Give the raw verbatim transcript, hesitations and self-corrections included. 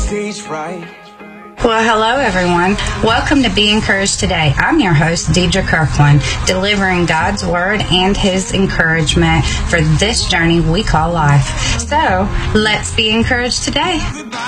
stage right. Well, hello, everyone. Welcome to Be Encouraged Today. I'm your host, Deidre Kirkland, delivering God's Word and His encouragement for this journey we call life. So, let's be encouraged today.